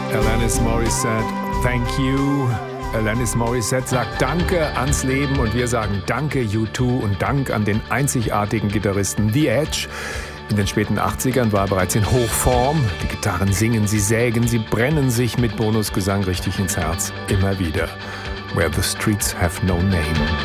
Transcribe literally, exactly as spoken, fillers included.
Alanis Morissette, thank you. Alanis Morissette sagt Danke ans Leben und wir sagen Danke U zwei und Dank an den einzigartigen Gitarristen The Edge. In den späten achtzigern war er bereits in Hochform. Die Gitarren singen, sie sägen, sie brennen sich mit Bonusgesang richtig ins Herz. Immer wieder. Where the streets have no name.